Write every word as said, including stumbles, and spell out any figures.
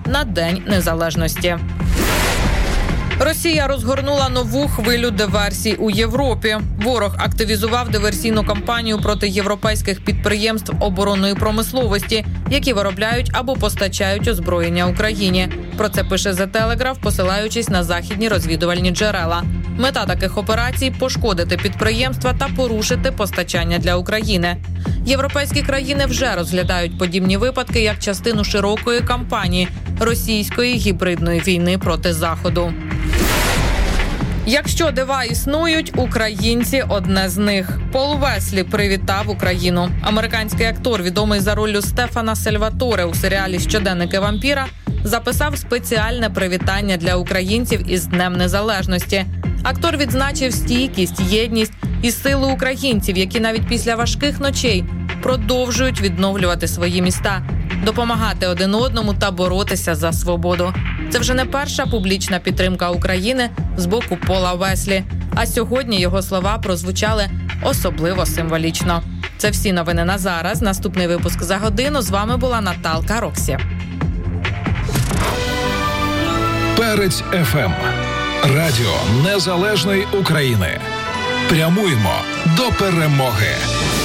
на День Незалежності. Росія розгорнула нову хвилю диверсій у Європі. Ворог активізував диверсійну кампанію проти європейських підприємств оборонної промисловості, які виробляють або постачають озброєння Україні. Про це пише The Telegraph, посилаючись на західні розвідувальні джерела. Мета таких операцій – пошкодити підприємства та порушити постачання для України. Європейські країни вже розглядають подібні випадки як частину широкої кампанії російської гібридної війни проти Заходу. Якщо дива існують, українці – одне з них. Пол Веслі привітав Україну. Американський актор, відомий за роллю Стефана Сальваторе у серіалі «Щоденники вампіра», записав спеціальне привітання для українців із Днем Незалежності. Актор відзначив стійкість, єдність і силу українців, які навіть після важких ночей продовжують відновлювати свої міста, допомагати один одному та боротися за свободу. Це вже не перша публічна підтримка України з боку Пола Веслі. А сьогодні його слова прозвучали особливо символічно. Це всі новини на зараз. Наступний випуск за годину. З вами була Наталка Роксі. Перець еф ем. Радіо Незалежної України. Прямуємо до перемоги.